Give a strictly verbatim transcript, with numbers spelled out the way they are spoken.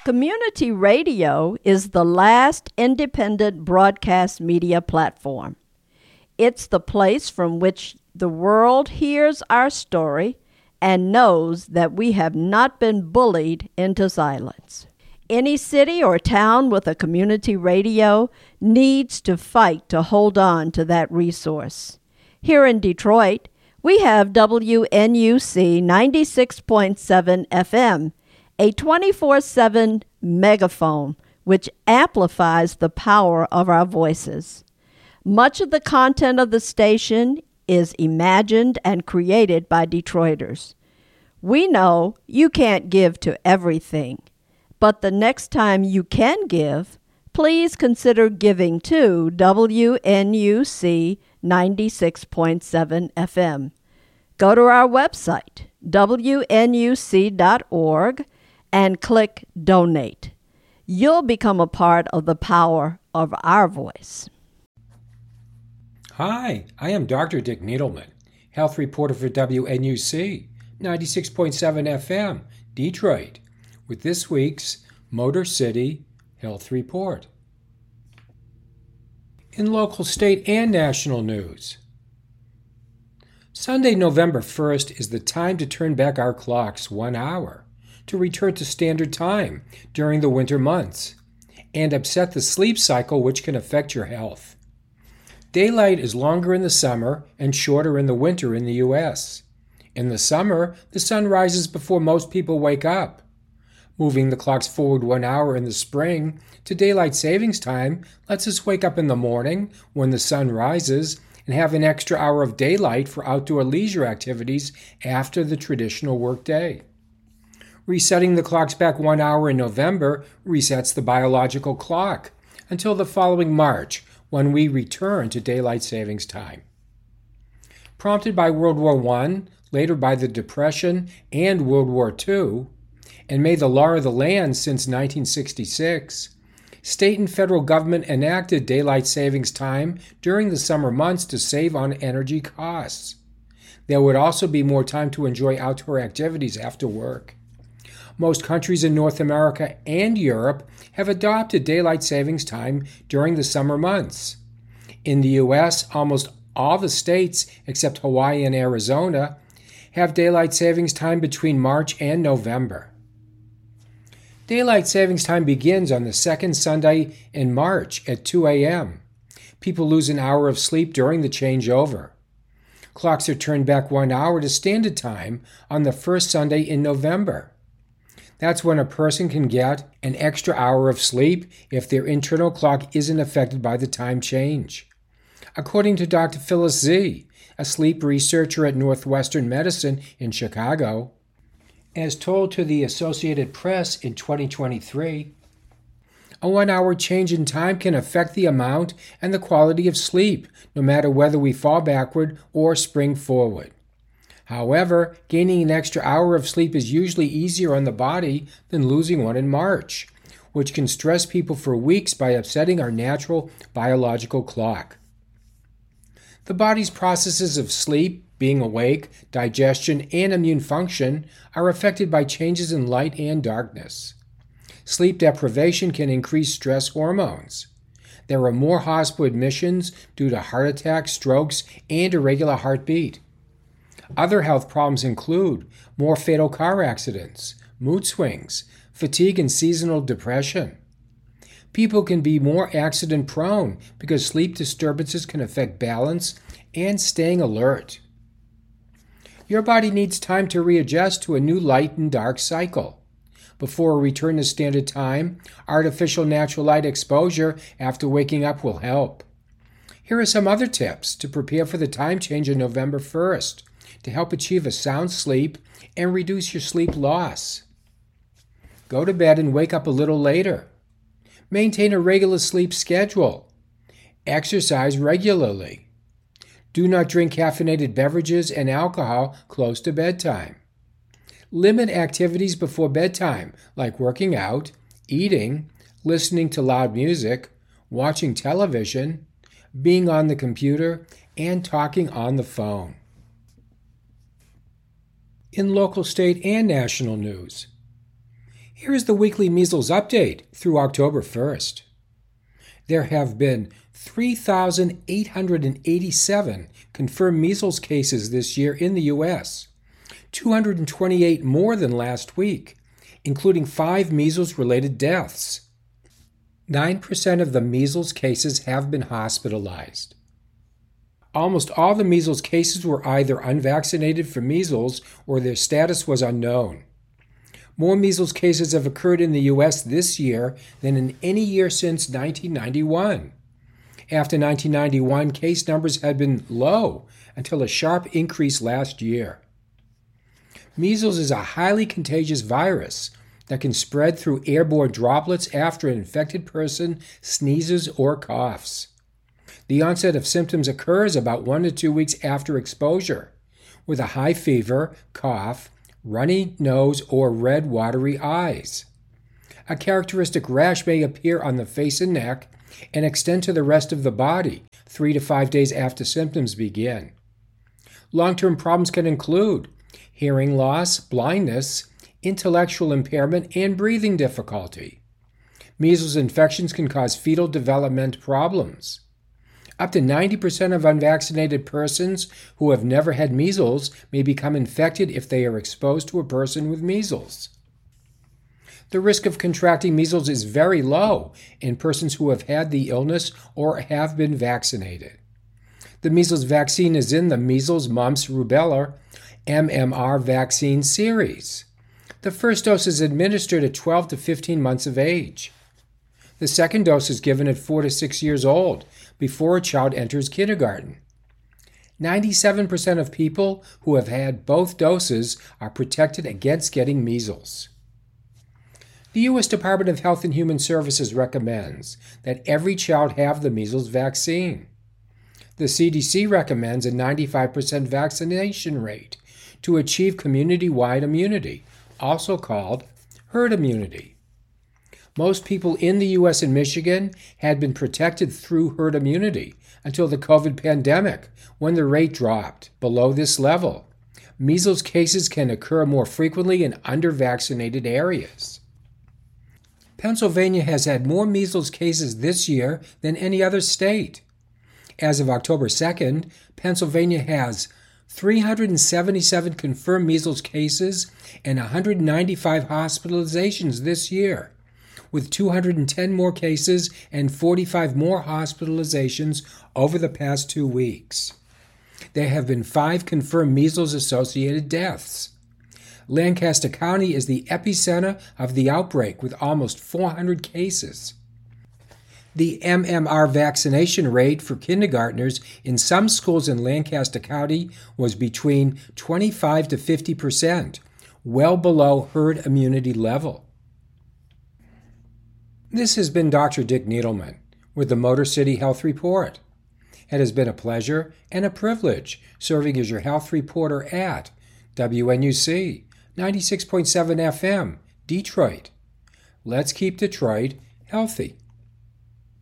Community radio is the last independent broadcast media platform. It's the place from which the world hears our story and knows that we have not been bullied into silence. Any city or town with a community radio needs to fight to hold on to that resource. Here in Detroit, we have W N U C ninety-six point seven F M, a twenty-four seven megaphone which amplifies the power of our voices. Much of the content of the station is imagined and created by Detroiters. We know you can't give to everything, but the next time you can give, please consider giving to W N U C ninety-six point seven F M. Go to our website, W N U C dot org, and click Donate. You'll become a part of the power of our voice. Hi, I am Doctor Dick Needleman, health reporter for W N U C ninety-six point seven F M, Detroit, with this week's Motor City Health Report. In local, state, and national news, Sunday, November first is the time to turn back our clocks one hour to return to standard time during the winter months and upset the sleep cycle, which can affect your health. Daylight is longer in the summer and shorter in the winter in the U S. In the summer, the sun rises before most people wake up. Moving the clocks forward one hour in the spring to daylight savings time lets us wake up in the morning when the sun rises and have an extra hour of daylight for outdoor leisure activities after the traditional workday. Resetting the clocks back one hour in November resets the biological clock until the following March, when we return to daylight savings time. Prompted by World War One, later by the Depression and World War Two, and made the law of the land since nineteen sixty-six, state and federal government enacted daylight savings time during the summer months to save on energy costs. There would also be more time to enjoy outdoor activities after work. Most countries in North America and Europe have adopted daylight savings time during the summer months. In the U S, almost all the states, except Hawaii and Arizona, have daylight savings time between March and November. Daylight savings time begins on the second Sunday in March at two a.m. People lose an hour of sleep during the changeover. Clocks are turned back one hour to standard time on the first Sunday in November. That's when a person can get an extra hour of sleep if their internal clock isn't affected by the time change. According to Doctor Phyllis Z., a sleep researcher at Northwestern Medicine in Chicago, as told to the Associated Press in twenty twenty-three, a one-hour change in time can affect the amount and the quality of sleep, no matter whether we fall backward or spring forward. However, gaining an extra hour of sleep is usually easier on the body than losing one in March, which can stress people for weeks by upsetting our natural biological clock. The body's processes of sleep, being awake, digestion, and immune function are affected by changes in light and darkness. Sleep deprivation can increase stress hormones. There are more hospital admissions due to heart attacks, strokes, and irregular heartbeat. Other health problems include more fatal car accidents, mood swings, fatigue, and seasonal depression. People can be more accident-prone because sleep disturbances can affect balance and staying alert. Your body needs time to readjust to a new light and dark cycle. Before a return to standard time, artificial natural light exposure after waking up will help. Here are some other tips to prepare for the time change on November first to help achieve a sound sleep and reduce your sleep loss. Go to bed and wake up a little later. Maintain a regular sleep schedule. Exercise regularly. Do not drink caffeinated beverages and alcohol close to bedtime. Limit activities before bedtime, like working out, eating, listening to loud music, watching television, being on the computer, and talking on the phone. In local, state, and national news, Here is the weekly measles update through October first. There have been three thousand eight hundred eighty-seven confirmed measles cases this year in the U S, two hundred twenty-eight more than last week, including five measles-related deaths. nine percent of the measles cases have been hospitalized. Almost all the measles cases were either unvaccinated for measles or their status was unknown. More measles cases have occurred in the U S this year than in any year since nineteen ninety-one. After nineteen ninety-one, case numbers had been low until a sharp increase last year. Measles is a highly contagious virus that can spread through airborne droplets after an infected person sneezes or coughs. The onset of symptoms occurs about one to two weeks after exposure, with a high fever, cough, runny nose, or red, watery eyes. A characteristic rash may appear on the face and neck and extend to the rest of the body three to five days after symptoms begin. Long-term problems can include hearing loss, blindness, intellectual impairment, and breathing difficulty. Measles infections can cause fetal development problems. Up to ninety percent of unvaccinated persons who have never had measles may become infected if they are exposed to a person with measles. The risk of contracting measles is very low in persons who have had the illness or have been vaccinated. The measles vaccine is in the measles, mumps, rubella, M M R vaccine series. The first dose is administered at twelve to fifteen months of age. The second dose is given at four to six years old, before a child enters kindergarten. ninety-seven percent of people who have had both doses are protected against getting measles. The U S Department of Health and Human Services recommends that every child have the measles vaccine. The C D C recommends a ninety-five percent vaccination rate to achieve community-wide immunity, also called herd immunity. Most people in the U S and Michigan had been protected through herd immunity until the COVID pandemic, when the rate dropped below this level. Measles cases can occur more frequently in under-vaccinated areas. Pennsylvania has had more measles cases this year than any other state. As of October second, Pennsylvania has three hundred seventy-seven confirmed measles cases and one hundred ninety-five hospitalizations this year, with two hundred ten more cases and forty-five more hospitalizations over the past two weeks. There have been five confirmed measles-associated deaths. Lancaster County is the epicenter of the outbreak with almost four hundred cases. The M M R vaccination rate for kindergartners in some schools in Lancaster County was between twenty-five to fifty percent, well below herd immunity level. This has been Doctor Dick Needleman with the Motor City Health Report. It has been a pleasure and a privilege serving as your health reporter at W N U C ninety-six point seven F M, Detroit. Let's keep Detroit healthy.